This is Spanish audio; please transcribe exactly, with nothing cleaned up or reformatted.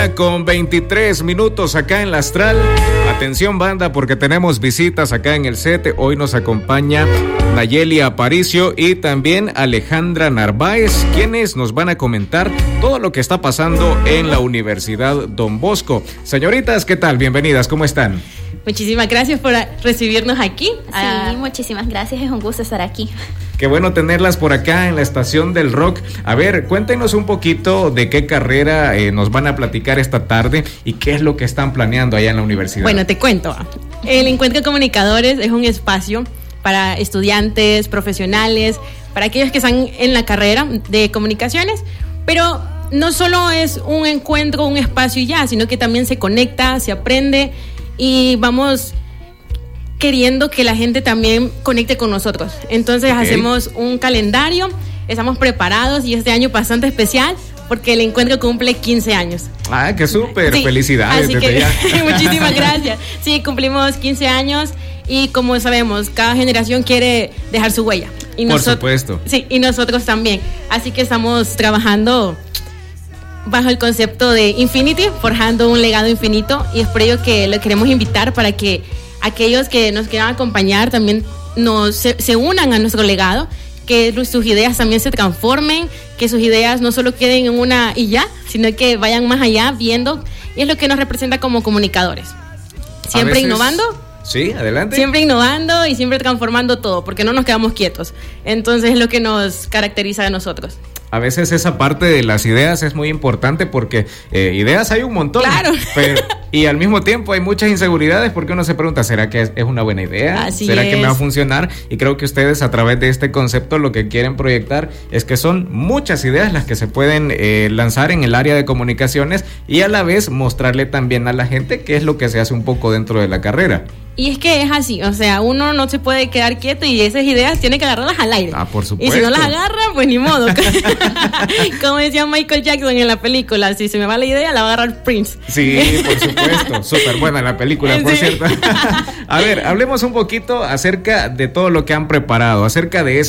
una con veintitrés minutos acá en la Astral. Atención banda, porque tenemos visitas acá en el set. Hoy nos acompaña Nayeli Aparicio y también Alejandra Narváez, quienes nos van a comentar todo lo que está pasando en la Universidad Don Bosco. Señoritas, ¿qué tal? Bienvenidas, ¿cómo están? Muchísimas gracias por recibirnos aquí. Sí, ah, muchísimas gracias, es un gusto estar aquí. Qué bueno tenerlas por acá en la Estación del Rock. A ver, cuéntenos un poquito de qué carrera eh, nos van a platicar esta tarde y qué es lo que están planeando allá en la universidad. Bueno, te cuento. El Encuentro de Comunicadores es un espacio para estudiantes, profesionales, para aquellos que están en la carrera de comunicaciones, pero no solo es un encuentro, un espacio y ya, sino que también se conecta, se aprende y vamos queriendo que la gente también conecte con nosotros. Entonces okay. hacemos un calendario, estamos preparados y este año bastante especial porque el encuentro cumple quince años. Ah, qué súper, sí, felicidades. Así que muchísimas gracias. Sí, cumplimos quince años y como sabemos, cada generación quiere dejar su huella. Y Por nosotros, supuesto. Sí, y nosotros también. Así que estamos trabajando bajo el concepto de Infinity, forjando un legado infinito, y es por ello que lo queremos invitar para que aquellos que nos quieran acompañar también nos, se, se unan a nuestro legado, que sus ideas también se transformen, que sus ideas no solo queden en una y ya, sino que vayan más allá viendo, y es lo que nos representa como comunicadores. Siempre veces, innovando. Sí, adelante. Siempre innovando y siempre transformando todo, porque no nos quedamos quietos. Entonces es lo que nos caracteriza a nosotros. A veces esa parte de las ideas es muy importante porque eh, ideas hay un montón. Claro. Pero, y al mismo tiempo hay muchas inseguridades porque uno se pregunta, ¿será que es, es una buena idea? Así ¿Será es. que me va a funcionar? Y creo que ustedes a través de este concepto lo que quieren proyectar es que son muchas ideas las que se pueden eh, lanzar en el área de comunicaciones y a la vez mostrarle también a la gente qué es lo que se hace un poco dentro de la carrera. Y es que es así, o sea, uno no se puede quedar quieto y esas ideas tiene que agarrarlas al aire. Ah, por supuesto. Y si no las agarran, pues ni modo. Como decía Michael Jackson en la película, si se me va la idea, la va a agarrar Prince. Sí, por supuesto. Súper buena la película, por sí. cierto. A ver, hablemos un poquito acerca de todo lo que han preparado, acerca de eso.